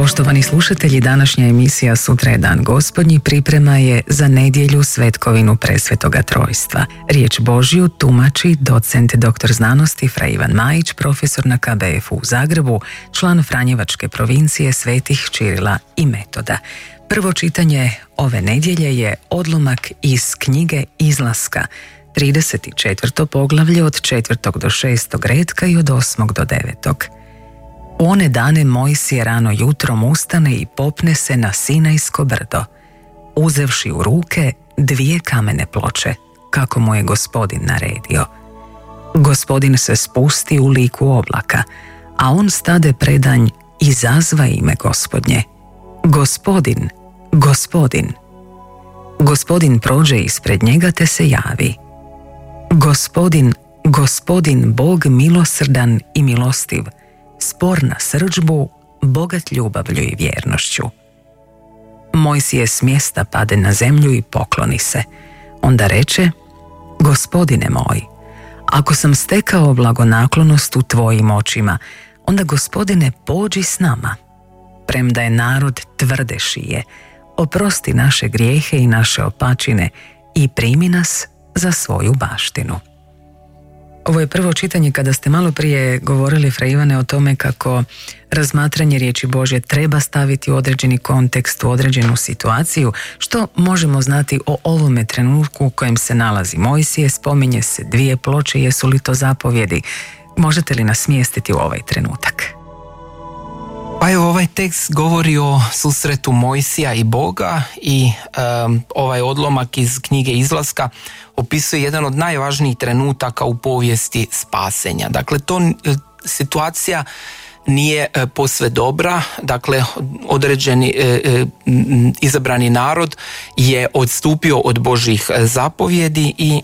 Poštovani slušatelji, današnja emisija Sutra je dan Gospodnji priprema je za nedjelju Svetkovinu Presvetoga Trojstva. Riječ Božju tumači docent dr. znanosti Fra Ivan Majić, profesor na KBF-u u Zagrebu, član Franjevačke provincije Svetih Čirila i Metoda. Prvo čitanje ove nedjelje je odlomak iz knjige Izlaska, 34. poglavlje od 4. do 6. retka i od 8. do 9. U one dane Mojsije rano jutrom ustane i popne se na Sinajsko brdo, uzevši u ruke 2 kamene ploče, kako mu je Gospodin naredio. Gospodin se spusti u liku oblaka, a on stade predanj i zazva ime Gospodnje. Gospodin, Gospodin. Gospodin prođe ispred njega te se javi. Gospodin, Gospodin, Bog milosrdan i milostiv, spor na srdžbu, bogat ljubavlju i vjernošću. Mojsije s mjesta pade na zemlju i pokloni se. Onda reče: Gospodine moj, ako sam stekao blagonaklonost u tvojim očima, onda Gospodine pođi s nama. Premda je narod tvrde šije, oprosti naše grijehe i naše opačine i primi nas za svoju baštinu. Ovo je prvo čitanje kada ste malo prije govorili, Fra Ivane, o tome kako razmatranje riječi Božje treba staviti u određeni kontekst, u određenu situaciju. Što možemo znati o ovome trenutku u kojem se nalazi Mojsije? Spominje se 2 ploče, jesu li to zapovjedi? Možete li nas smjestiti u ovaj trenutak? Pa evo, ovaj tekst govori o susretu Mojsija i Boga i ovaj odlomak iz knjige Izlaska opisuje jedan od najvažnijih trenutaka u povijesti spasenja. Dakle, to situacija nije posve dobra, dakle određeni izabrani narod je odstupio od Božjih zapovjedi i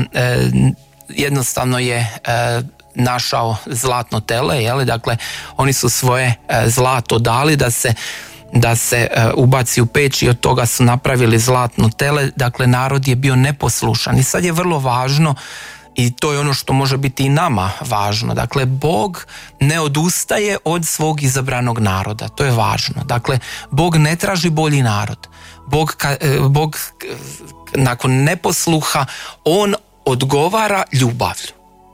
jednostavno je našao zlatno tele, jeli? Dakle, oni su svoje zlato dali da se ubaci u peć i od toga su napravili zlatno tele. Dakle, narod je bio neposlušan i sad je vrlo važno, i to je ono što može biti i nama važno, dakle, Bog ne odustaje od svog izabranog naroda, to je važno. Dakle, Bog ne traži bolji narod. Bog nakon neposluha, on odgovara ljubavlju.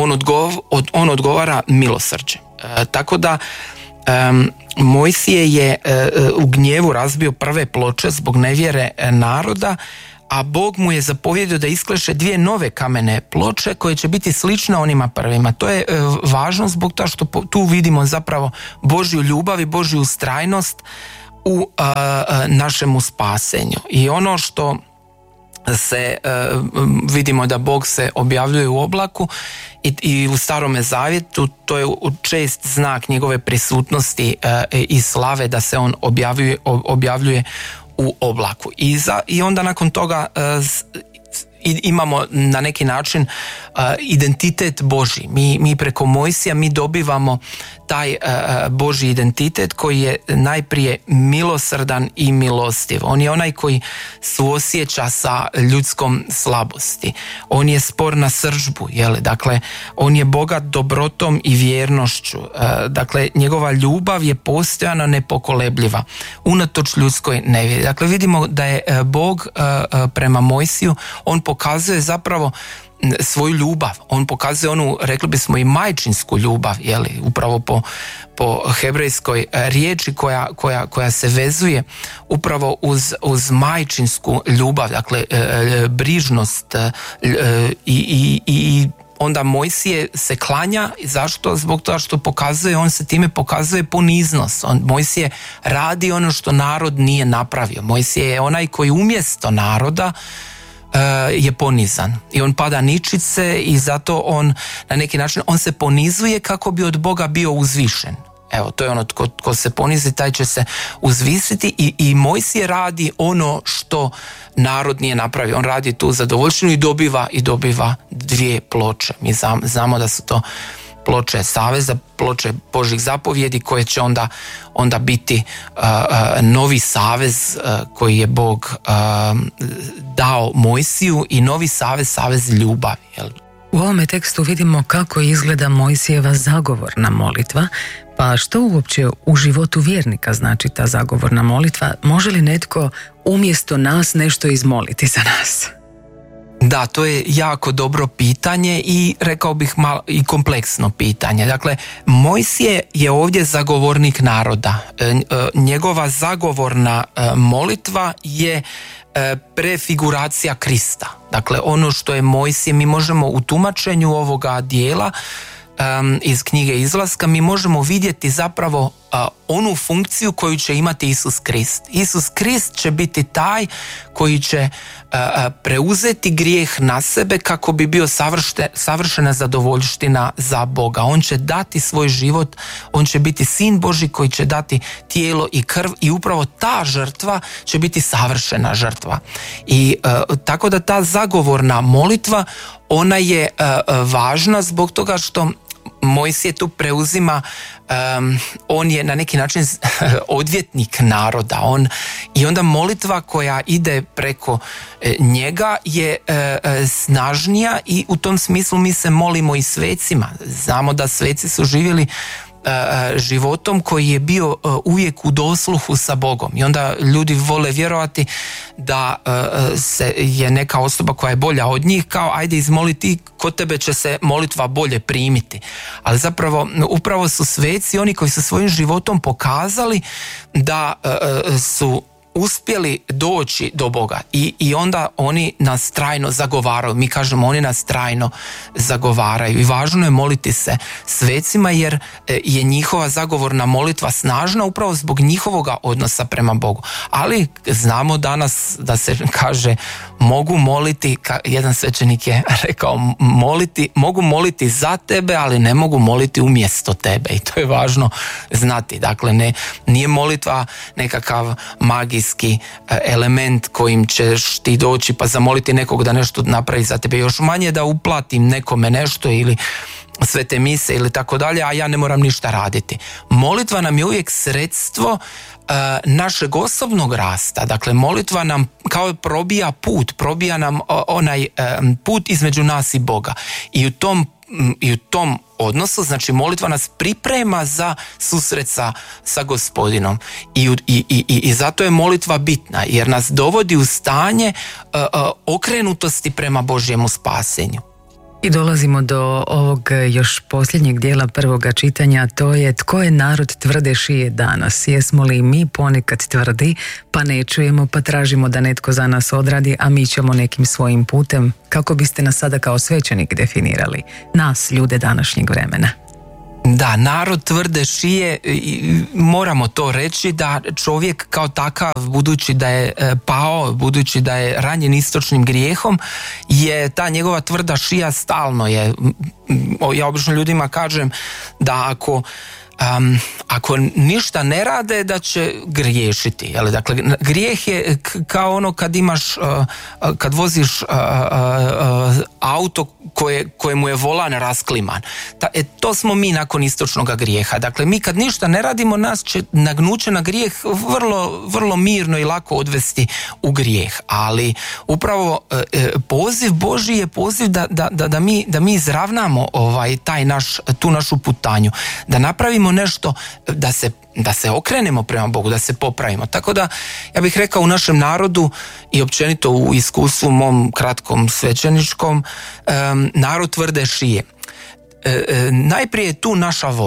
On odgovara milosrđem. Tako da Mojsije je u gnjevu razbio prve ploče zbog nevjere naroda, a Bog mu je zapovjedio da iskleše 2 nove kamene ploče koje će biti slične onima prvima. To je važno zbog toga što tu vidimo zapravo Božju ljubav i Božju ustrajnost u našemu spasenju. I ono što se vidimo da Bog se objavljuje u oblaku i u Starome zavjetu, to je čest znak njegove prisutnosti i slave, da se on objavljuje u oblaku. I onda nakon toga imamo na neki način identitet Božji. Mi preko Mojsija mi dobivamo taj Božji identitet koji je najprije milosrdan i milostiv. On je onaj koji suosjeća sa ljudskom slabosti. On je spor na srdžbu, dakle, on je bogat dobrotom i vjernošću. Dakle, njegova ljubav je postojano nepokolebljiva, unatoč ljudskoj nevjeri. Dakle, vidimo da je Bog prema Mojsiju, on pokazuje zapravo svoju ljubav. On pokazuje onu, rekli bismo, i majčinsku ljubav, upravo po hebrejskoj riječi koja se vezuje upravo uz majčinsku ljubav, dakle brižnost i onda Mojsije se klanja. Zašto? Zbog toga što on se time pokazuje poniznost. Mojsije radi ono što narod nije napravio. Mojsije je onaj koji umjesto naroda je ponizan i on pada ničice i zato on na neki način on se ponizuje kako bi od Boga bio uzvišen. Evo, to je ono, ko se ponizi, taj će se uzvisiti i Mojsije radi ono što narod nije napravio. On radi tu zadovoljštinu i dobiva 2 ploče. Mi znamo da su to ploče saveza, ploče Božjih zapovjedi koje će onda biti novi savez koji je Bog dao Mojsiju i novi savez ljubavi. U ovome tekstu vidimo kako izgleda Mojsijeva zagovorna molitva Pa što uopće u životu vjernika znači ta zagovorna molitva? Može li netko umjesto nas nešto izmoliti za nas? Da, to je jako dobro pitanje i rekao bih malo i kompleksno pitanje. Dakle, Mojsije je ovdje zagovornik naroda. Njegova zagovorna molitva je prefiguracija Krista. Dakle, ono što je Mojsije, mi možemo u tumačenju ovoga dijela iz knjige Izlaska, mi možemo vidjeti zapravo onu funkciju koju će imati Isus Krist. Isus Krist će biti taj koji će preuzeti grijeh na sebe kako bi bio savršena zadovoljština za Boga. On će dati svoj život, on će biti Sin Božji koji će dati tijelo i krv i upravo ta žrtva će biti savršena žrtva. I tako da ta zagovorna molitva, ona je važna zbog toga što Mojsije tu preuzima, on je na neki način odvjetnik naroda, i onda molitva koja ide preko njega je snažnija i u tom smislu mi se molimo i svecima. Znamo da sveci su živjeli životom koji je bio uvijek u dosluhu sa Bogom i onda ljudi vole vjerovati da se je neka osoba koja je bolja od njih, kao ajde izmoliti, kod tebe će se molitva bolje primiti. Ali zapravo upravo su sveci oni koji su svojim životom pokazali da su uspjeli doći do Boga i onda oni nas trajno zagovaraju. Mi kažemo oni nas trajno zagovaraju i važno je moliti se svecima jer je njihova zagovorna molitva snažna upravo zbog njihovoga odnosa prema Bogu. Ali znamo danas da se kaže mogu moliti, jedan svećenik je rekao mogu moliti za tebe, ali ne mogu moliti umjesto tebe i to je važno znati. Dakle, nije molitva nekakav magijski element kojim ćeš ti doći pa zamoliti nekog da nešto napravi za tebe, još manje da uplatim nekome nešto ili svete mise ili tako dalje, a ja ne moram ništa raditi. Molitva nam je uvijek sredstvo našeg osobnog rasta. Dakle, molitva nam kao probija nam onaj put između nas i Boga. I u tom odnosu, znači molitva nas priprema za susret sa Gospodinom i zato je molitva bitna jer nas dovodi u stanje okrenutosti prema Božjemu spasenju. I dolazimo do ovog još posljednjeg dijela prvoga čitanja, to je tko je narod tvrde šije danas. Jesmo li mi ponekad tvrdi, pa ne čujemo, pa tražimo da netko za nas odradi, a mi ćemo nekim svojim putem? Kako biste nas sada kao svećenik definirali? Nas, ljude današnjeg vremena. Da, narod tvrde šije, moramo to reći da čovjek kao takav, budući da je pao, budući da je ranjen istočnim grijehom, je ta njegova tvrda šija stalno je. Ja obično ljudima kažem da ako ništa ne rade da će griješiti. Dakle, grijeh je kao ono kad voziš auto kojemu je volan raskliman. To smo mi nakon istočnog grijeha. Dakle, mi kad ništa ne radimo, nas će nagnuće na grijeh vrlo, vrlo mirno i lako odvesti u grijeh. Ali upravo poziv Božji je poziv da mi izravnamo tu našu putanju, da napravimo nešto, da se okrenemo prema Bogu, da se popravimo. Tako da, ja bih rekao, u našem narodu i općenito u iskustvu mom kratkom svećeničkom, narod tvrde šije. Najprije je tu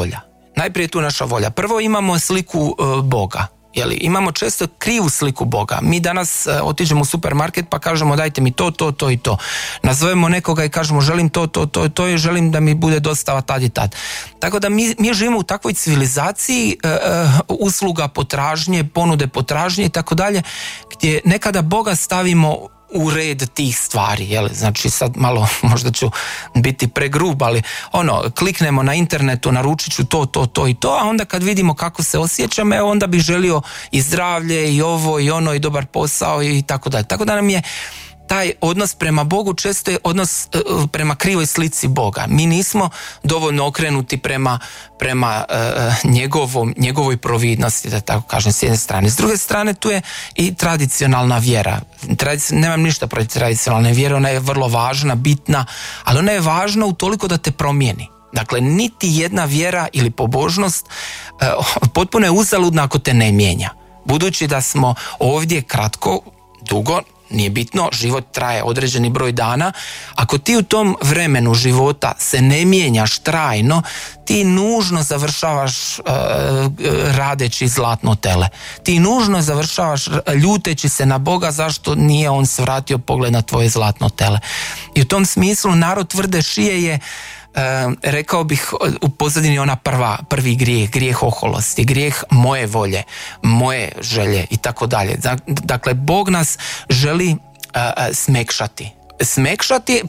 naša volja. Prvo imamo sliku Boga. Imamo često krivu sliku Boga. Mi danas otiđemo u supermarket pa kažemo dajte mi to i to. Nazovemo nekoga i kažemo želim to i želim da mi bude dostava tad i tad. Tako da mi živimo u takvoj civilizaciji usluga potražnje, ponude potražnje i tako dalje, gdje nekada Boga stavimo u red tih stvari, znači sad malo možda ću biti pregrub, ali kliknemo na internetu, naručit ću to i to, a onda kad vidimo kako se osjećam, onda bih želio i zdravlje i ovo i ono i dobar posao i tako dalje. Tako da nam je taj odnos prema Bogu često je odnos prema krivoj slici Boga. Mi nismo dovoljno okrenuti prema njegovoj providnosti, da tako kažem, s jedne strane. S druge strane, tu je i tradicionalna vjera. Nemam ništa protiv tradicionalne vjere, ona je vrlo važna, bitna, ali ona je važna utoliko da te promijeni. Dakle, niti jedna vjera ili pobožnost potpuno je uzaludna ako te ne mijenja. Budući da smo ovdje kratko, dugo, nije bitno, život traje određeni broj dana, ako ti u tom vremenu života se ne mijenjaš trajno, ti nužno završavaš radeći zlatno tele. Ti nužno završavaš ljuteći se na Boga zašto nije on svratio pogled na tvoje zlatno tele. I u tom smislu narod tvrde šije je, rekao bih, u pozadini ona prvi grijeh oholosti, grijeh moje volje, moje želje i tako dalje. Dakle, Bog nas želi smekšati,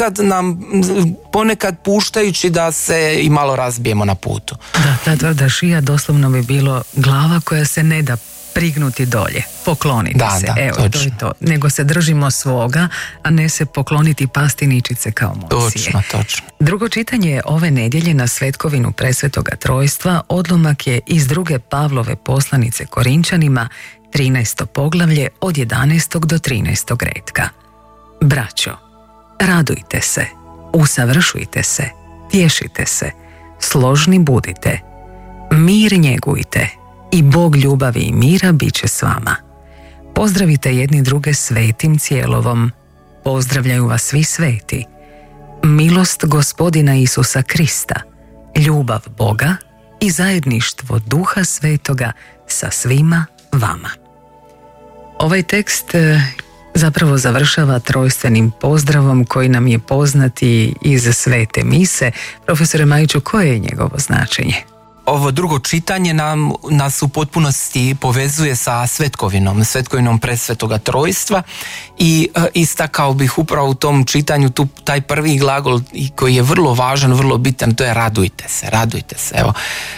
ponekad puštajući da se i malo razbijemo na putu. Da, ta tvrda šija doslovno bi bilo glava koja se ne da prignuti dolje, pokloniti se. Evo, točno. To je to. Nego se držimo svoga, a ne se pokloniti pasti ničice kao Mojsije. Točno. Drugo čitanje ove nedjelje na svetkovinu Presvetoga Trojstva odlomak je iz 2. Pavlove poslanice Korinčanima, 13. poglavlje od 11. do 13. retka. Braćo, radujte se, usavršujte se, tješite se, složni budite, mir njegujte, i Bog ljubavi i mira bit će s vama. Pozdravite jedni druge svetim cijelovom. Pozdravljaju vas svi sveti. Milost Gospodina Isusa Krista, ljubav Boga i zajedništvo Duha Svetoga sa svima vama. Ovaj tekst zapravo završava trojstvenim pozdravom koji nam je poznati iz Svete mise. Profesore Majiću, koje je njegovo značenje? Ovo drugo čitanje nas u potpunosti povezuje sa svetkovinom Presvetoga Trojstva i istakao bih upravo u tom čitanju taj prvi glagol koji je vrlo važan, vrlo bitan, to je radujte se. Evo,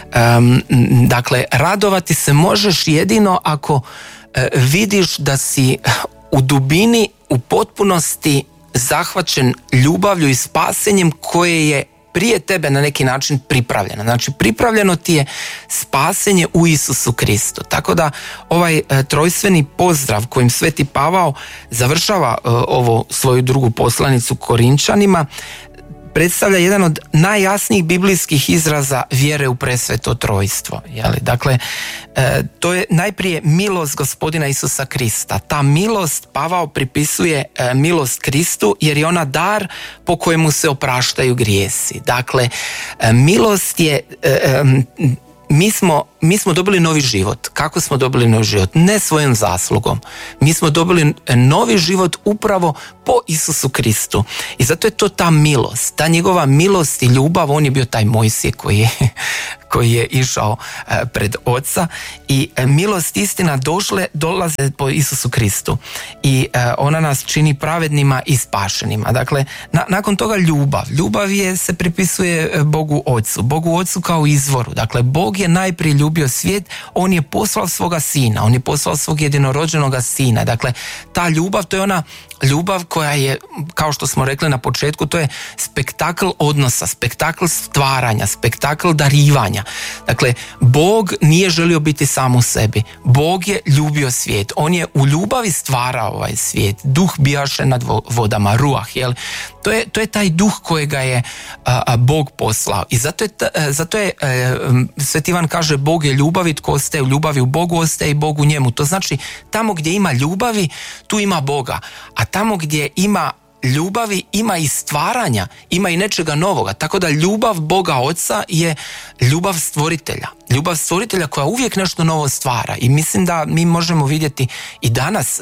dakle, radovati se možeš jedino ako vidiš da si u dubini, u potpunosti zahvaćen ljubavlju i spasenjem koje je prije tebe na neki način pripravljeno. Znači, pripravljeno ti je spasenje u Isusu Kristu. Tako da ovaj trojstveni pozdrav kojim Sveti Pavao završava ovo svoju drugu poslanicu Korinčanima predstavlja jedan od najjasnijih biblijskih izraza vjere u presveto trojstvo. Dakle, to je najprije milost Gospodina Isusa Krista. Ta milost Pavao pripisuje milost Kristu jer je ona dar po kojemu se opraštaju grijesi. Dakle, milost je... Mi smo dobili novi život. Kako smo dobili novi život? Ne svojom zaslugom. Mi smo dobili novi život upravo po Isusu Kristu. I zato je to ta milost. Ta njegova milost i ljubav, on je bio taj Mojsije koji je išao pred Oca i milost istina dolaze po Isusu Kristu i ona nas čini pravednima i spašenima. Dakle, nakon toga ljubav se pripisuje Bogu Ocu kao izvoru. Dakle, Bog je najprije ljubio svijet, on je poslao svoga sina, on je poslao svog jedinorođenoga sina. Dakle, ta ljubav, to je ona ljubav koja je, kao što smo rekli na početku, to je spektakl odnosa, spektakl stvaranja, spektakl darivanja. Dakle, Bog nije želio biti sam u sebi. Bog je ljubio svijet. On je u ljubavi stvarao ovaj svijet. Duh bijaše nad vodama, ruah, jel? To je taj duh kojega je Bog poslao. I zato je Sveti Ivan kaže Bog je ljubav, tko ostaje u ljubavi u Bogu, ostaje i Bog u njemu. To znači, tamo gdje ima ljubavi, tu ima Boga. A tamo gdje ima ljubavi, ima i stvaranja, ima i nečega novoga. Tako da ljubav Boga Oca je ljubav stvoritelja. Ljubav stvoritelja koja uvijek nešto novo stvara. I mislim da mi možemo vidjeti i danas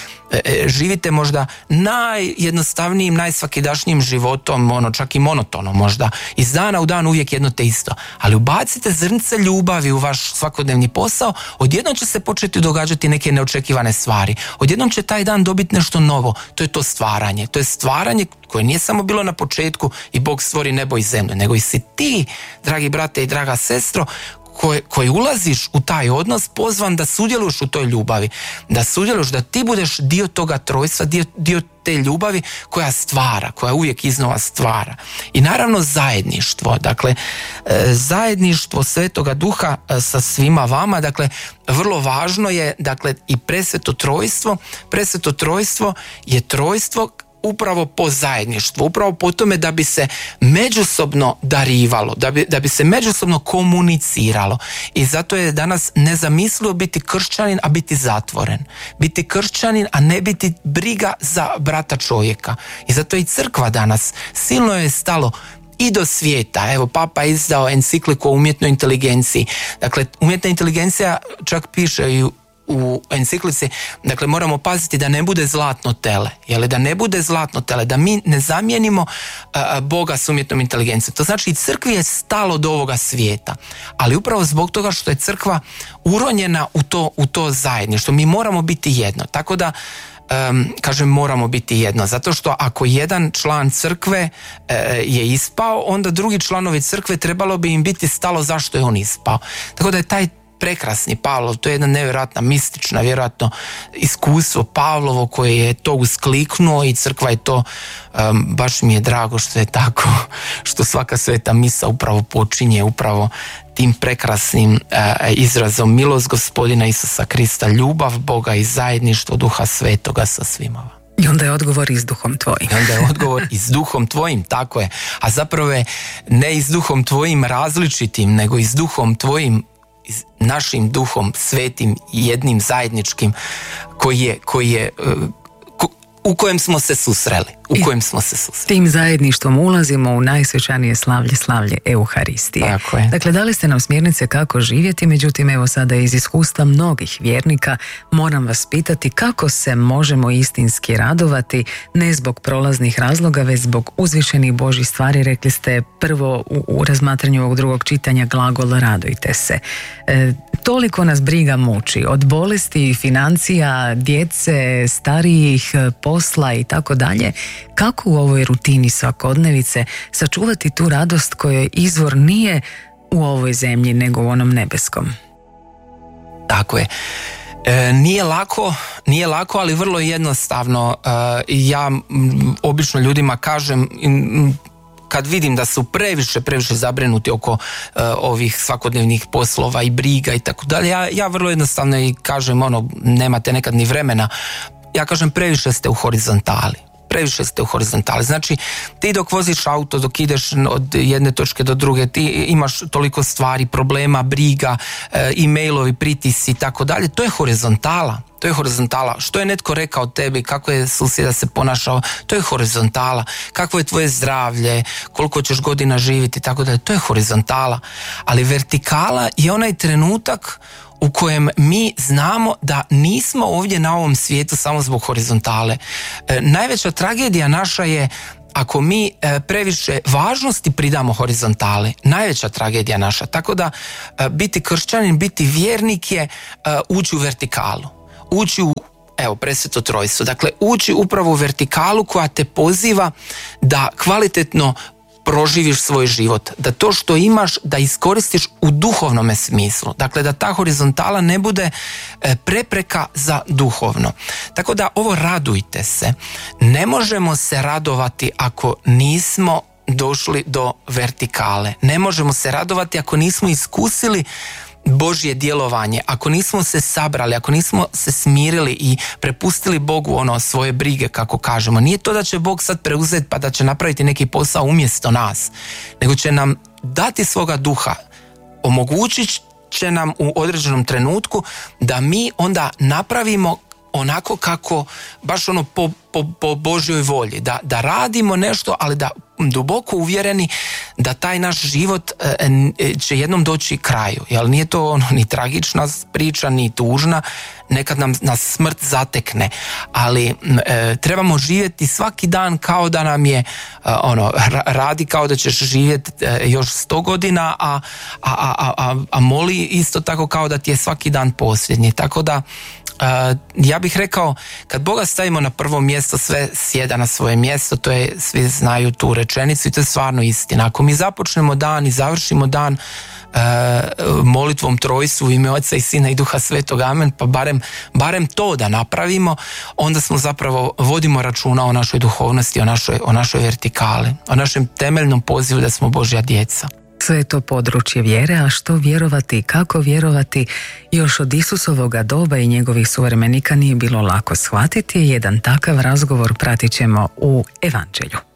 živite možda najjednostavnijim, najsvakidašnjim životom, čak i monotono možda. Iz dana u dan uvijek jedno te isto. Ali ubacite zrnce ljubavi u vaš svakodnevni posao, odjednom će se početi događati neke neočekivane stvari. Odjednom će taj dan dobiti nešto novo. To je to stvaranje. To je stvaranje koje nije samo bilo na početku i Bog stvori nebo i zemlju, nego i si ti, dragi brate i draga sestro, koji ulaziš u taj odnos, pozvan da sudjeluješ u toj ljubavi, da sudjeluješ, da ti budeš dio toga trojstva, dio te ljubavi koja stvara, koja uvijek iznova stvara. I naravno zajedništvo, dakle zajedništvo Svetoga Duha sa svima vama, dakle vrlo važno je, dakle i presveto trojstvo je trojstvo upravo po zajedništvu, upravo po tome da bi se međusobno darivalo, da bi se međusobno komuniciralo. I zato je danas nezamislivo biti kršćanin, a biti zatvoren. Biti kršćanin, a ne biti briga za brata čovjeka. I zato i crkva danas silno je stalo i do svijeta. Evo, Papa je izdao encikliku o umjetnoj inteligenciji. Dakle, umjetna inteligencija čak piše i u enciklici, dakle, moramo paziti da ne bude zlatno tele, da ne bude zlatno tele, da mi ne zamijenimo Boga s umjetnom inteligencijom. To znači i crkvi je stalo do ovoga svijeta, ali upravo zbog toga što je crkva uronjena u to zajedništvo. Mi moramo biti jedno, tako da kažem moramo biti jedno, zato što ako jedan član crkve je ispao, onda drugi članovi crkve trebalo bi im biti stalo zašto je on ispao. Tako da je taj prekrasni Pavlov, to je jedna nevjerojatna mistična, vjerojatno iskustvo Pavlovo koje je to uskliknuo i crkva je to, baš mi je drago što je tako, što svaka sveta misa upravo počinje upravo tim prekrasnim izrazom milost Gospodina Isusa Krista, ljubav Boga i zajedništvo Duha Svetoga sa svima. I onda je odgovor i s Duhom tvojim. I onda je odgovor i s Duhom tvojim, tako je. A zapravo je ne i s Duhom tvojim različitim, nego i s Duhom tvojim, našim Duhom Svetim i jednim zajedničkim u kojem smo se susreli. Tim zajedništvom ulazimo u najsvečanije slavlje Euharistije. Tako je. Dakle, dali ste nam smjernice kako živjeti, međutim, evo sada iz iskustva mnogih vjernika moram vas pitati kako se možemo istinski radovati, ne zbog prolaznih razloga, već zbog uzvišenih Božjih stvari. Rekli ste prvo u razmatranju ovog drugog čitanja glagol radujte se. Toliko nas briga muči, od bolesti, financija, djece, starijih, posla i tako dalje. Kako u ovoj rutini svakodnevice sačuvati tu radost kojoj izvor nije u ovoj zemlji nego u onom nebeskom? Tako je. Nije lako, ali vrlo jednostavno. Ja obično ljudima kažem, kad vidim da su previše zabrinuti oko ovih svakodnevnih poslova i briga i tako dalje, ja vrlo jednostavno i kažem, nemate nekad ni vremena. Ja kažem, previše ste u horizontali. Znači, ti dok voziš auto, dok ideš od jedne točke do druge, ti imaš toliko stvari, problema, briga, e-mailovi, pritisci i tako dalje. To je horizontala. Što je netko rekao tebi, kako je susjeda se ponašao, to je horizontala. Kakvo je tvoje zdravlje, koliko ćeš godina živjeti i tako dalje, to je horizontala. Ali vertikala je onaj trenutak u kojem mi znamo da nismo ovdje na ovom svijetu samo zbog horizontale. Najveća tragedija naša je ako mi previše važnosti pridamo horizontali. Najveća tragedija naša. Tako da biti kršćanin, biti vjernik je ući u vertikalu. Ući u presveto trojstvo. Dakle, ući upravo u vertikalu koja te poziva da kvalitetno proživiš svoj život, da to što imaš da iskoristiš u duhovnom smislu. Dakle, da ta horizontala ne bude prepreka za duhovno. Tako da ovo radujte se. Ne možemo se radovati ako nismo došli do vertikale. Ne možemo se radovati ako nismo iskusili Božje djelovanje, ako nismo se sabrali, ako nismo se smirili i prepustili Bogu svoje brige, kako kažemo. Nije to da će Bog sad preuzeti pa da će napraviti neki posao umjesto nas, nego će nam dati svoga duha, omogućit će nam u određenom trenutku da mi onda napravimo onako kako, baš po Božjoj volji, da radimo nešto, ali da duboko uvjereni da taj naš život će jednom doći kraju. Jel nije to ni tragična priča, ni tužna, nekad nas smrt zatekne, ali trebamo živjeti svaki dan kao da nam je radi kao da ćeš živjeti još 100 godina, a moli isto tako kao da ti je svaki dan posljednji. Tako da ja bih rekao, kad Boga stavimo na prvo mjesto, sve sjeda na svoje mjesto, to je, svi znaju tu rečenicu i to je stvarno istina. Ako mi započnemo dan i završimo dan molitvom trojstvu u ime Oca i Sina i Duha Svetog, amen, pa barem to da napravimo, onda smo zapravo, vodimo računa o našoj duhovnosti, o našoj vertikali, o našem temeljnom pozivu da smo Božja djeca. Sve je to područje vjere, a što vjerovati i kako vjerovati još od Isusovoga doba i njegovih suvremenika nije bilo lako shvatiti. Jedan takav razgovor pratit ćemo u Evanđelju.